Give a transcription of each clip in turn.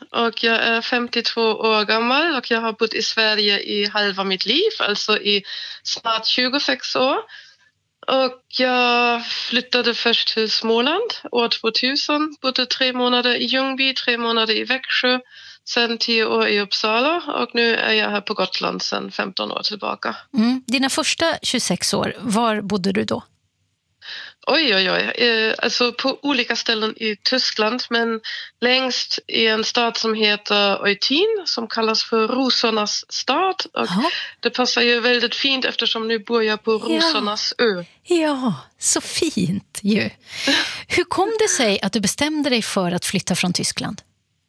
och jag är 52 år gammal och jag har bott i Sverige i halva mitt liv, alltså i snart 26 år. Och jag flyttade först till Småland år 2000, bodde 3 månader i Ljungby, 3 månader i Växjö, sen 10 år i Uppsala och nu är jag här på Gotland sen 15 år tillbaka. Dina första 26 år, var bodde du då? Oj. Alltså på olika ställen i Tyskland, men längst i en stad som heter Eutin som kallas för Rosornas stad. Och det passar ju väldigt fint eftersom nu bor jag på Rosornas ö. Ja, så fint ju. Hur kom det sig att du bestämde dig för att flytta från Tyskland?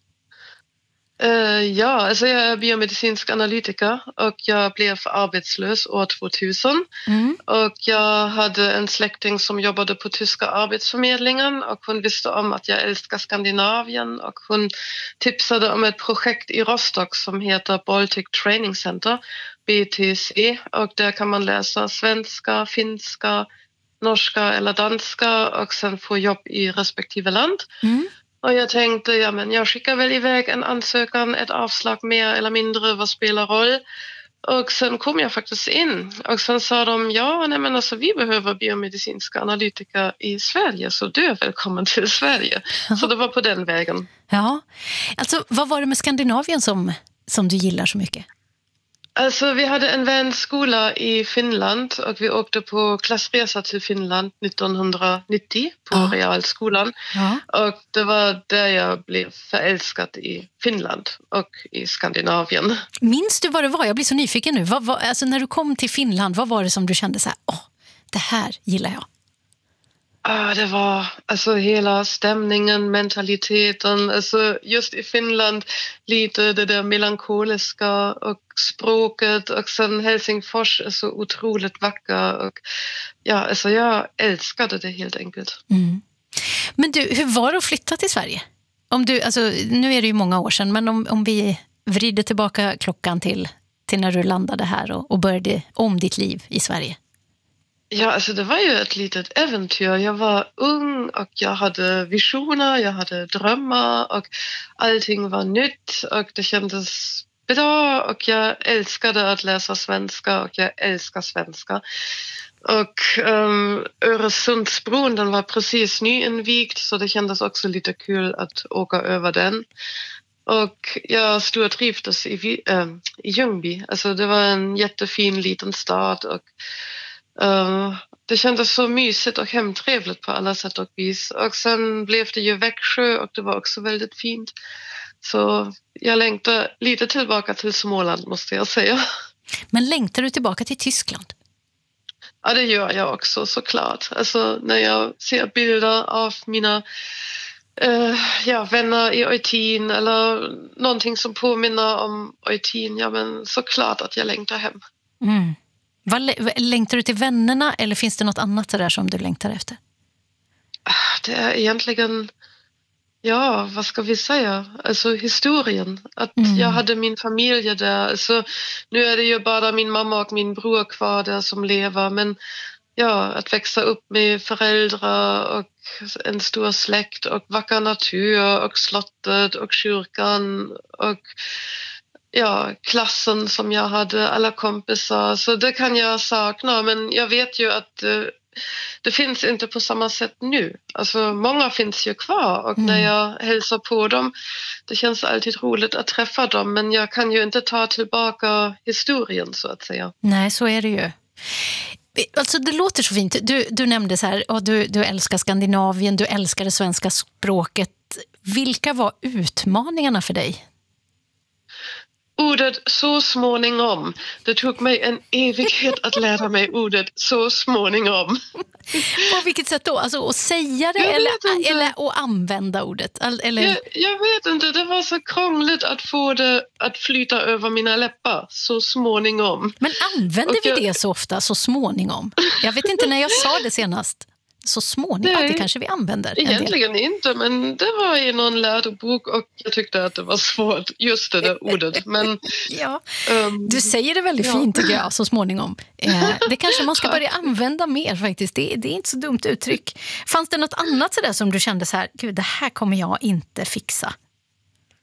Alltså jag är biomedicinsk analytiker och jag blev arbetslös år 2000. Och jag hade en släkting som jobbade på tyska arbetsförmedlingen och hon visste om att jag älskar Skandinavien och hon tipsade om ett projekt i Rostock som heter Baltic Training Center, BTC, och där kan man läsa svenska, finska, norska eller danska och sen få jobb i respektive land. Och jag tänkte, jag skickar väl iväg en ansökan, ett avslag mer eller mindre, vad spelar roll? Och sen kom jag faktiskt in och sen sa de, vi behöver biomedicinska analytiker i Sverige så du är välkommen till Sverige. Så det var på den vägen. Ja, alltså vad var det med Skandinavien som du gillar så mycket? Alltså vi hade en vänskola i Finland och vi åkte på klassresa till Finland 1990 på realskolan. Och det var där jag blev förälskad i Finland och i Skandinavien. Minns du vad det var? Jag blir så nyfiken nu. Alltså när du kom till Finland, vad var det som du kände så här, det här gillar jag? Det var alltså hela stämningen, mentaliteten, alltså just i Finland lite det där melankoliska och språket och sen Helsingfors är så otroligt vacker och alltså jag älskade det helt enkelt. Men du, hur var det att flytta till Sverige? Nu är det ju många år sedan, men om vi vrider tillbaka klockan till när du landade här och började om ditt liv i Sverige. Ja, alltså det var ju ett litet äventyr. Jag var ung och jag hade visioner, jag hade drömmar och allting var nytt och det kändes bra och jag älskade att läsa svenska och jag älskar svenska. Och Öresundsbron, den var precis nyinvigd så det kändes också lite kul att åka över den. Och jag stortrivdes i Ljungby. Alltså det var en jättefin liten stad och det kändes så mysigt och hemtrevligt på alla sätt och vis. Och sen blev det ju Växjö och det var också väldigt fint. Så jag längtar lite tillbaka till Småland måste jag säga. Men längtar du tillbaka till Tyskland? Ja, det gör jag också såklart. Alltså när jag ser bilder av mina vänner i Eutin eller någonting som påminner om Eutin, men såklart att jag längtar hem. Längtar du till vännerna eller finns det något annat där som du längtar efter? Det är egentligen, vad ska vi säga? Alltså historien. Att jag hade min familj där. Alltså, nu är det ju bara min mamma och min bror kvar där som lever. Men att växa upp med föräldrar och en stor släkt och vacker natur och slottet och kyrkan och klassen som jag hade, alla kompisar. Så det kan jag sakna. Men jag vet ju att det finns inte på samma sätt nu. Alltså många finns ju kvar och när jag hälsar på dem, det känns alltid roligt att träffa dem. Men jag kan ju inte ta tillbaka historien så att säga. Nej, så är det ju. Alltså det låter så fint. Du nämnde så här, du älskar Skandinavien, du älskar det svenska språket. Vilka var utmaningarna för dig? Ordet så småningom. Det tog mig en evighet att lära mig ordet så småningom. På vilket sätt då? Alltså att säga det eller att använda ordet? Eller? Jag vet inte, det var så krångligt att få det att flyta över mina läppar så småningom. Men använder vi det så ofta, så småningom? Jag vet inte när jag sa det senast. Så småningom, det kanske vi använder. Egentligen inte, men det var i någon lärobok och jag tyckte att det var svårt, just det där ordet. Men, du säger det väldigt fint tycker jag, så småningom. Det kanske man ska börja använda mer faktiskt, det är inte så dumt uttryck. Fanns det något annat sådär som du kände så här, gud det här kommer jag inte fixa